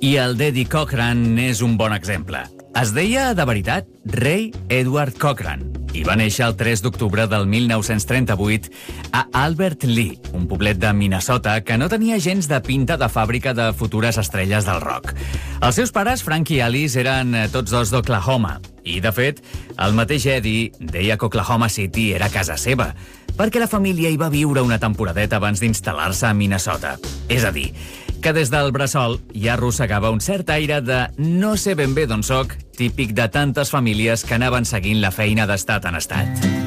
I el d'Eddie Cochran n'és un bon exemple. Es deia, de veritat, Ray Edward Cochran i va néixer el 3 d'octubre del 1938 a Albert Lee, un poblet de Minnesota que no tenia gens de pinta de fàbrica de futures estrelles del rock. Els seus pares, Frank i Alice, eren tots dos d'Oklahoma. I, de fet, el mateix Eddie deia que Oklahoma City era casa seva, perquè la família hi va viure una temporadeta abans d'instal·lar-se a Minnesota. És a dir, que des del bressol ja arrossegava un cert aire de no sé ben bé d'on soc, típic de tantes famílies que anaven seguint la feina d'estat en estat.